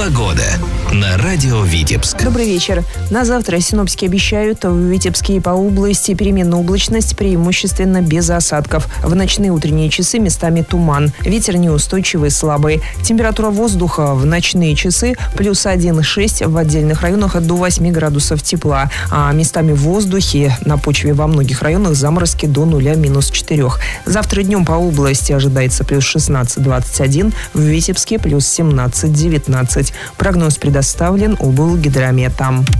Погода на радио Витебск. Добрый вечер. На завтра синоптики обещают в Витебске и по области переменную облачность, преимущественно без осадков. В ночные утренние часы местами туман. Ветер неустойчивый, слабый. Температура воздуха в ночные часы плюс 1,6, в отдельных районах до 8 градусов тепла. А местами в воздухе на почве во многих районах заморозки до 0 минус 4. Завтра днем по области ожидается плюс 16-21, в Витебске плюс 17-19. Прогноз предоставлен ОБЛГидромета.